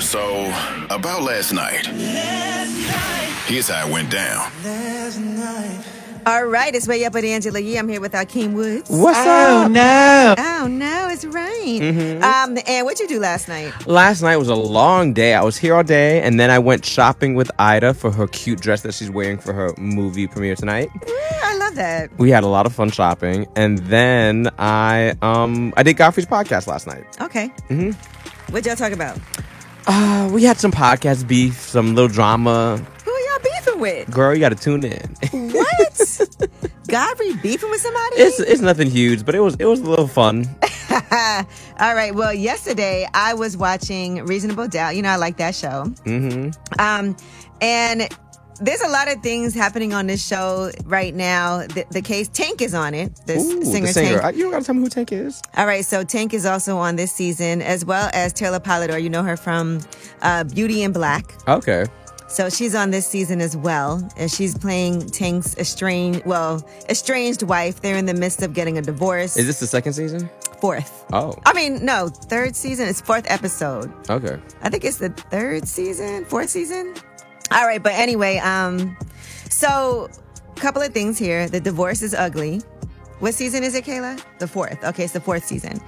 So, about last night. Here's how it went down. All right, it's Way Up with Angela Yee. I'm here with Akeem Woods. What's up? No. Oh, no, it's right. Mm-hmm. And what'd you do last night? Last night was a long day. I was here all day, and then I went shopping with Ida for her cute dress that she's wearing for her movie premiere tonight. I love that. We had a lot of fun shopping, and then I did Godfrey's podcast last night. Okay. Mm-hmm. What'd y'all talk about? We had some podcast beef, some little drama. Who are y'all beefing with? Girl, you got to tune in. What? Godfrey beefing with somebody? It's nothing huge, but it was a little fun. All right. Well, yesterday I was watching Reasonable Doubt. You know, I like that show. Mm-hmm. And there's a lot of things happening on this show right now. The case, Tank is on it. This singer, the singer. Tank. You don't got to tell me who Tank is. All right, so Tank is also on this season, as well as Taylor Polidor. You know her from Beauty in Black. Okay. So she's on this season as well, and she's playing Tank's estranged wife. They're in the midst of getting a divorce. Is this the second season? Fourth. Oh. I mean, no, third season. It's fourth episode. Okay. I think it's the fourth season. All right, but anyway, so a couple of things here. The divorce is ugly. What season is it, Kayla? The fourth. Okay, it's the fourth season.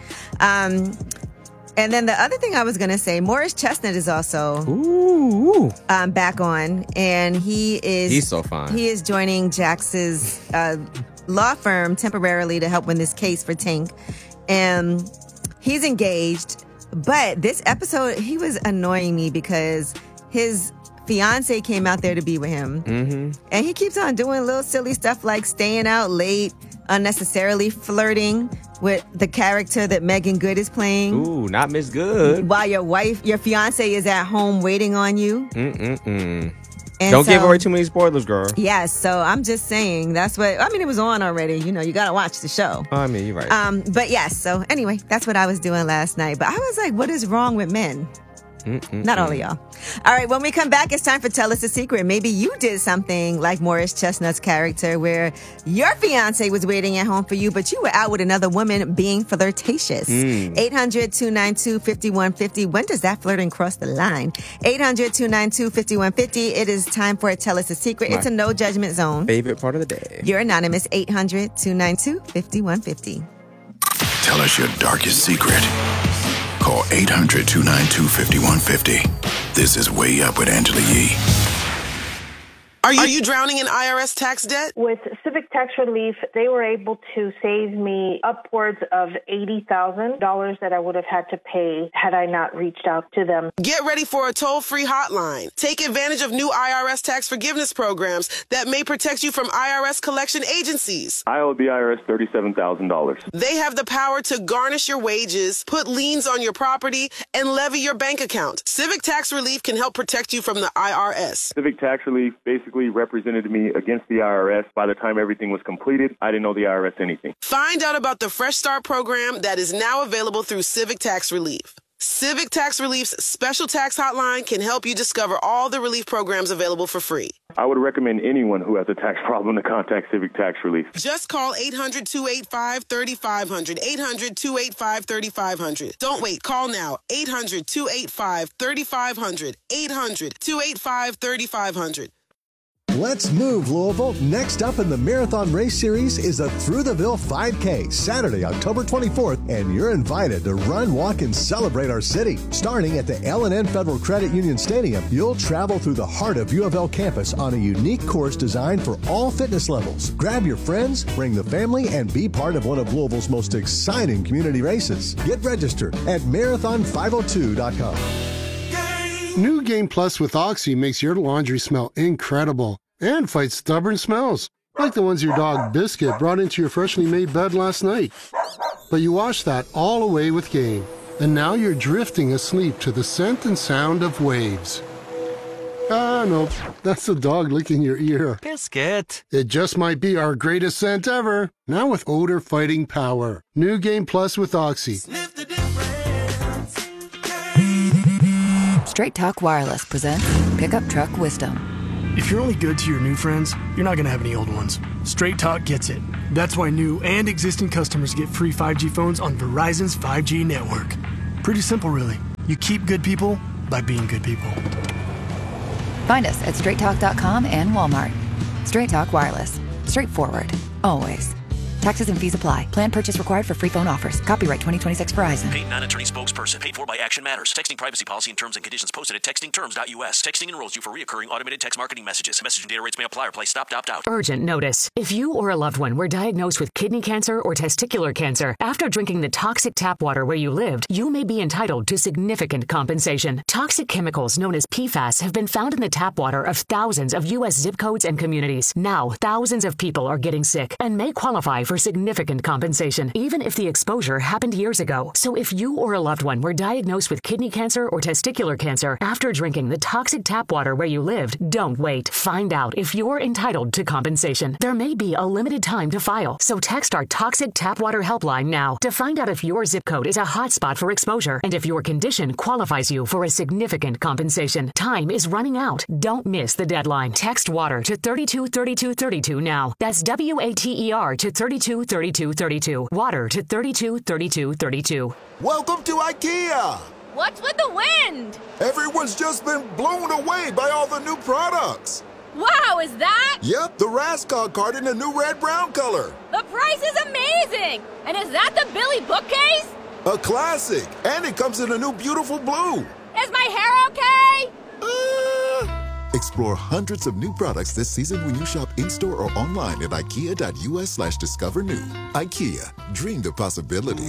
And then the other thing I was going to say, Morris Chestnut is also back on, and he's so fine. He is joining Jax's law firm temporarily to help win this case for Tank. And he's engaged, but this episode, he was annoying me because his fiance came out there to be with him. Mm-hmm. And he keeps on doing little silly stuff like staying out late, unnecessarily flirting with the character that Megan Good is playing. Ooh, not Miss Good. While your fiance is at home waiting on you. Mm-mm-mm. And Don't give away too many spoilers, girl. Yes, so I'm just saying it was on already. You know, you got to watch the show. I mean, you're right. But yes, so anyway, that's what I was doing last night. But I was like, what is wrong with men? Not all of y'all. All right, when we come back, it's time for Tell Us a Secret. Maybe you did something like Morris Chestnut's character where your fiance was waiting at home for you, but you were out with another woman being flirtatious. 800-292-5150. When does that flirting cross the line? 800-292-5150. It is time for Tell Us a Secret. It's a no judgment zone. Favorite part of the day. You're anonymous. 800-292-5150. Tell us your darkest secret. Call 800-292-5150. This is Way Up with Angela Yee. Are you drowning in IRS tax debt? With Civic Tax Relief, they were able to save me upwards of $80,000 that I would have had to pay had I not reached out to them. Get ready for a toll-free hotline. Take advantage of new IRS tax forgiveness programs that may protect you from IRS collection agencies. I owe the IRS $37,000. They have the power to garnish your wages, put liens on your property, and levy your bank account. Civic Tax Relief can help protect you from the IRS. Civic Tax Relief basically represented me against the IRS. By the time everything was completed, I didn't owe the IRS anything. Find out about the Fresh Start program that is now available through Civic Tax Relief. Civic Tax Relief's special tax hotline can help you discover all the relief programs available for free. I would recommend anyone who has a tax problem to contact Civic Tax Relief. Just call 800-285-3500. 800-285-3500. Don't wait. Call now. 800-285-3500. 800-285-3500. Let's move, Louisville. Next up in the Marathon Race Series is a Through the Ville 5K, Saturday, October 24th, and you're invited to run, walk, and celebrate our city. Starting at the L&N Federal Credit Union Stadium, you'll travel through the heart of U of L campus on a unique course designed for all fitness levels. Grab your friends, bring the family, and be part of one of Louisville's most exciting community races. Get registered at marathon502.com. New Game Plus with Oxy makes your laundry smell incredible and fights stubborn smells, like the ones your dog Biscuit brought into your freshly made bed last night. But you washed that all away with Game, and now you're drifting asleep to the scent and sound of waves. Ah, no, that's the dog licking your ear. Biscuit. It just might be our greatest scent ever, now with odor-fighting power. New Game Plus with Oxy. Sniff the difference. Straight Talk Wireless presents Pickup Truck Wisdom. If you're only good to your new friends, you're not going to have any old ones. Straight Talk gets it. That's why new and existing customers get free 5G phones on Verizon's 5G network. Pretty simple, really. You keep good people, by being good people. Find us at straighttalk.com and Walmart. Straight Talk Wireless. Straightforward. Always. Taxes and fees apply. Plan purchase required for free phone offers. Copyright 2026 Verizon. Paid non-attorney spokesperson. Paid for by Action Matters. Texting privacy policy and terms and conditions posted at textingterms.us. Texting enrolls you for reoccurring automated text marketing messages. Message and data rates may apply or play stop, opt out. Urgent notice. If you or a loved one were diagnosed with kidney cancer or testicular cancer after drinking the toxic tap water where you lived, you may be entitled to significant compensation. Toxic chemicals known as PFAS have been found in the tap water of thousands of U.S. zip codes and communities. Now, thousands of people are getting sick and may qualify for significant compensation, even if the exposure happened years ago. So if you or a loved one were diagnosed with kidney cancer or testicular cancer after drinking the toxic tap water where you lived, don't wait. Find out if you're entitled to compensation. There may be a limited time to file, so text our Toxic Tap Water helpline now to find out if your zip code is a hotspot for exposure and if your condition qualifies you for a significant compensation. Time is running out. Don't miss the deadline. Text WATER to 323232 now. That's WATER to 323232. Water to 323232. Welcome to IKEA! What's with the wind? Everyone's just been blown away by all the new products. Wow, is that? Yep, the Raskog cart in a new red-brown color. The price is amazing! And is that the Billy bookcase? A classic, and it comes in a new beautiful blue. Is my hair okay? Explore hundreds of new products this season when you shop in-store or online at ikea.us/discover new. IKEA, dream the possibilities.